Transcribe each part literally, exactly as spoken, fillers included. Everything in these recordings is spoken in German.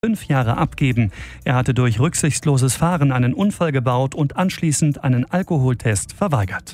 fünf Jahre abgeben. Er hatte durch rücksichtsloses Fahren einen Unfall gebaut und anschließend einen Alkoholtest verweigert.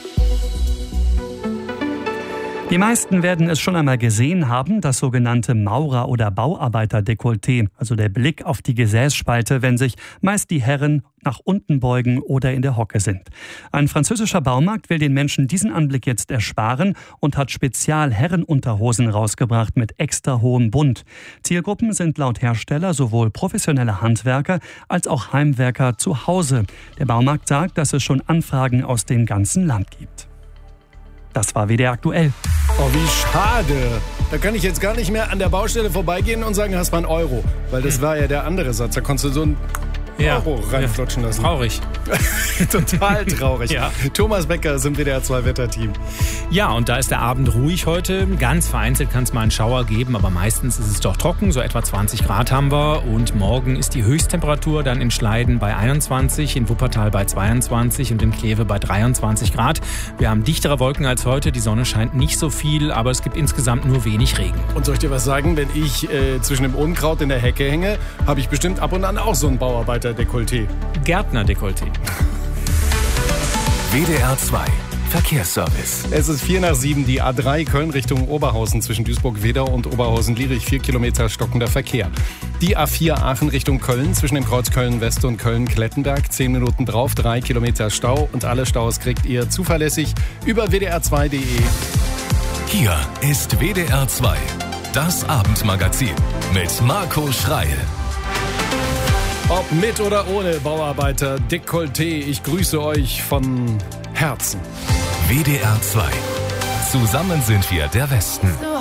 Die meisten werden es schon einmal gesehen haben, das sogenannte Maurer- oder Bauarbeiter-Dekolleté, also der Blick auf die Gesäßspalte, wenn sich meist die Herren nach unten beugen oder in der Hocke sind. Ein französischer Baumarkt will den Menschen diesen Anblick jetzt ersparen und hat Spezial-Herrenunterhosen rausgebracht mit extra hohem Bund. Zielgruppen sind laut Hersteller sowohl professionelle Handwerker als auch Heimwerker zu Hause. Der Baumarkt sagt, dass es schon Anfragen aus dem ganzen Land gibt. Das war W D R aktuell. Oh, wie schade. Da kann ich jetzt gar nicht mehr an der Baustelle vorbeigehen und sagen, hast mal einen Euro. Weil das war ja der andere Satz. Da konntest du so einen ja. Euro reinflutschen lassen. Traurig. Total traurig. Ja. Thomas Becker ist im W D R zwei Wetterteam. Ja, und da ist der Abend ruhig heute. Ganz vereinzelt kann es mal einen Schauer geben, aber meistens ist es doch trocken. So etwa zwanzig Grad haben wir. Und morgen ist die Höchsttemperatur dann in Schleiden bei einundzwanzig, in Wuppertal bei zweiundzwanzig und in Kleve bei dreiundzwanzig Grad. Wir haben dichtere Wolken als heute. Die Sonne scheint nicht so viel, aber es gibt insgesamt nur wenig Regen. Und soll ich dir was sagen? Wenn ich äh, zwischen dem Unkraut in der Hecke hänge, habe ich bestimmt ab und an auch so ein Bauarbeiter-Dekolleté. Gärtner-Dekolleté. W D R zwei Verkehrsservice. Es ist vier nach sieben, die A drei Köln Richtung Oberhausen zwischen Duisburg-Wedau und Oberhausen-Lierich, vier Kilometer stockender Verkehr. Die A vier Aachen Richtung Köln zwischen dem Kreuz Köln-West und Köln-Klettenberg, zehn Minuten drauf, drei Kilometer Stau und alle Staus kriegt ihr zuverlässig über w d r zwei punkt d e. Hier ist W D R zwei, das Abendmagazin mit Marco Schreil. Ob mit oder ohne Bauarbeiter, Dekolleté, ich grüße euch von Herzen. W D R zwei. Zusammen sind wir der Westen. So